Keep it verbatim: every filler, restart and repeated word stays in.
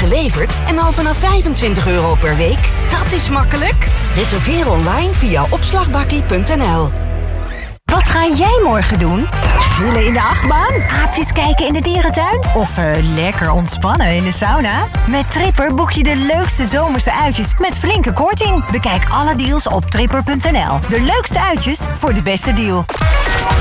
geleverd en al vanaf vijfentwintig euro per week? Dat is makkelijk. Reserveer online via opslagbakkie punt n l. Wat ga jij morgen doen? Grillen in de achtbaan? Aapjes kijken in de dierentuin? Of uh, lekker ontspannen in de sauna? Met Tripper boek je de leukste zomerse uitjes met flinke korting. Bekijk alle deals op tripper punt n l. De leukste uitjes voor de beste deal.